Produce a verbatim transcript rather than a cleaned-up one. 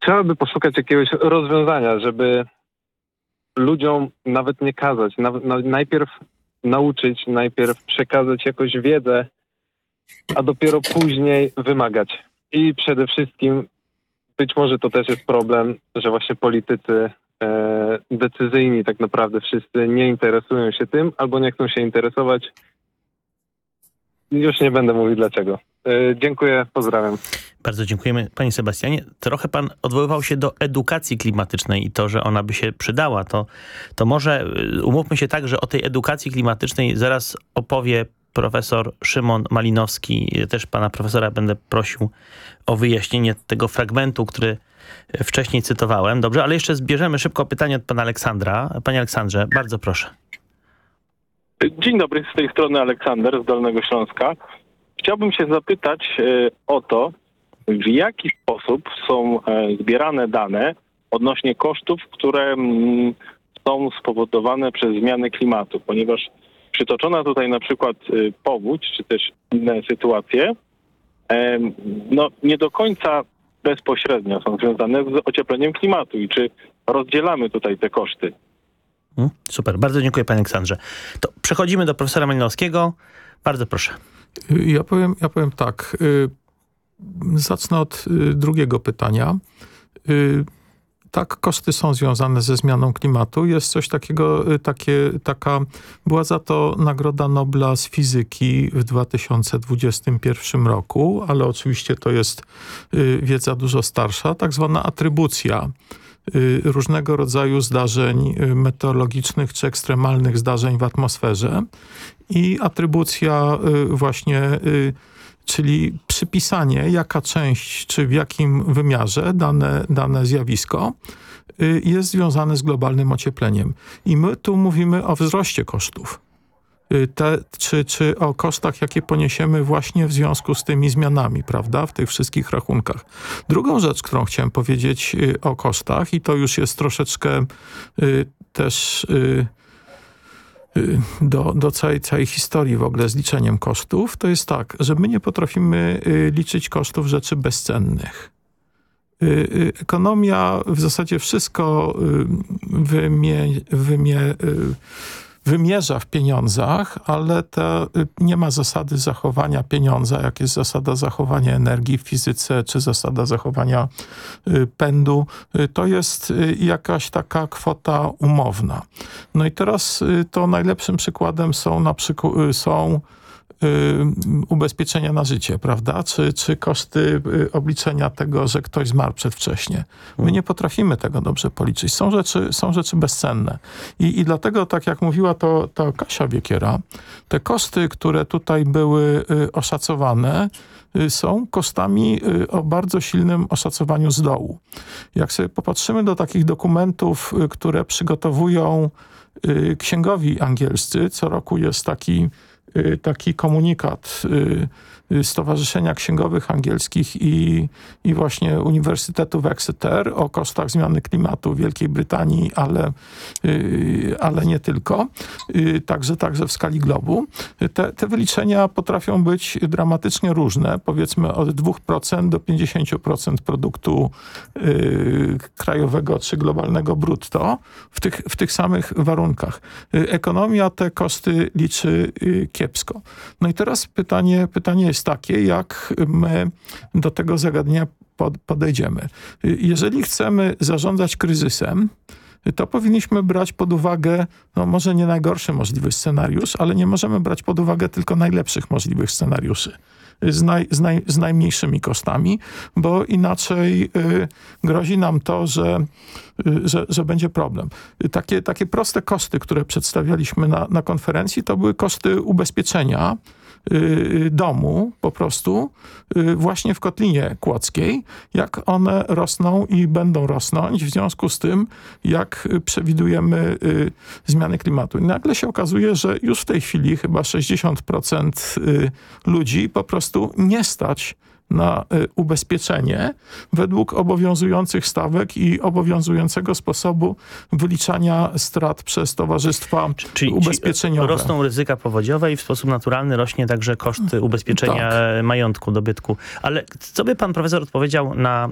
trzeba by poszukać jakiegoś rozwiązania, żeby ludziom nawet nie kazać, na, na, najpierw nauczyć, najpierw przekazać jakąś wiedzę, a dopiero później wymagać. I przede wszystkim być może to też jest problem, że właśnie politycy e, decyzyjni tak naprawdę wszyscy nie interesują się tym albo nie chcą się interesować. Już nie będę mówił dlaczego. E, dziękuję, pozdrawiam. Bardzo dziękujemy, panie Sebastianie. Trochę pan odwoływał się do edukacji klimatycznej i to, że ona by się przydała. To, to może umówmy się tak, że o tej edukacji klimatycznej zaraz opowie profesor Szymon Malinowski. Też pana profesora będę prosił o wyjaśnienie tego fragmentu, który wcześniej cytowałem. Dobrze, ale jeszcze zbierzemy szybko pytanie od pana Aleksandra. Panie Aleksandrze, bardzo proszę. Dzień dobry, z tej strony Aleksander z Dolnego Śląska. Chciałbym się zapytać e, o to, w jaki sposób są e, zbierane dane odnośnie kosztów, które mm, są spowodowane przez zmiany klimatu, ponieważ przytoczona tutaj na przykład e, powódź, czy też inne sytuacje, e, no nie do końca bezpośrednio są związane z ociepleniem klimatu i czy rozdzielamy tutaj te koszty. Super, bardzo dziękuję panie Aleksandrze. To przechodzimy do profesora Malinowskiego. Bardzo proszę. Ja powiem, ja powiem tak. Zacznę od drugiego pytania. Tak, koszty są związane ze zmianą klimatu. Jest coś takiego, takie, taka, była za to Nagroda Nobla z fizyki w dwa tysiące dwudziestym pierwszym roku, ale oczywiście to jest wiedza dużo starsza, tak zwana atrybucja różnego rodzaju zdarzeń meteorologicznych czy ekstremalnych zdarzeń w atmosferze i atrybucja właśnie, czyli przypisanie, jaka część czy w jakim wymiarze dane, dane zjawisko jest związane z globalnym ociepleniem. I my tu mówimy o wzroście kosztów. Te, czy, czy o kosztach, jakie poniesiemy właśnie w związku z tymi zmianami, prawda, w tych wszystkich rachunkach. Drugą rzecz, którą chciałem powiedzieć y, o kosztach, i to już jest troszeczkę y, też y, y, do, do całej, całej historii w ogóle z liczeniem kosztów, to jest tak, że my nie potrafimy y, liczyć kosztów rzeczy bezcennych. Y, y, ekonomia w zasadzie wszystko y, wymie... wymie y, wymierza w pieniądzach, ale to nie ma zasady zachowania pieniądza, jak jest zasada zachowania energii w fizyce, czy zasada zachowania pędu. To jest jakaś taka kwota umowna. No i teraz to najlepszym przykładem są na przykład są ubezpieczenia na życie, prawda? Czy, czy koszty obliczenia tego, że ktoś zmarł przedwcześnie. My nie potrafimy tego dobrze policzyć. Są rzeczy, są rzeczy bezcenne. I, i dlatego, tak jak mówiła to, to Kasia Wiekiera, te koszty, które tutaj były oszacowane, są kosztami o bardzo silnym oszacowaniu z dołu. Jak sobie popatrzymy do takich dokumentów, które przygotowują księgowi angielscy, co roku jest taki taki komunikat Stowarzyszenia Księgowych Angielskich i, i właśnie Uniwersytetu w Exeter o kosztach zmiany klimatu w Wielkiej Brytanii, ale, ale nie tylko, także, także w skali globu. Te, te wyliczenia potrafią być dramatycznie różne, powiedzmy od dwóch procent do pięćdziesięciu procent produktu y, krajowego czy globalnego brutto w tych, w tych samych warunkach. Ekonomia te koszty liczy y, kiepsko. No i teraz pytanie, pytanie jest takie, jak my do tego zagadnienia podejdziemy. Jeżeli chcemy zarządzać kryzysem, to powinniśmy brać pod uwagę, no może nie najgorszy możliwy scenariusz, ale nie możemy brać pod uwagę tylko najlepszych możliwych scenariuszy. Z, naj, z, naj, z najmniejszymi kosztami, bo inaczej y, grozi nam to, że, y, że, że będzie problem. Takie, takie proste koszty, które przedstawialiśmy na, na konferencji, to były koszty ubezpieczenia y, domu po prostu y, właśnie w Kotlinie Kłodzkiej, jak one rosną i będą rosnąć w związku z tym, jak przewidujemy y, zmiany klimatu. I nagle się okazuje, że już w tej chwili chyba sześćdziesiąt procent y, ludzi po prostu nie stać na y, ubezpieczenie według obowiązujących stawek i obowiązującego sposobu wyliczania strat przez towarzystwa Czyli ubezpieczeniowe. Rosną ryzyka powodziowe i w sposób naturalny rośnie także koszt ubezpieczenia tak. majątku, dobytku. Ale co by pan profesor odpowiedział na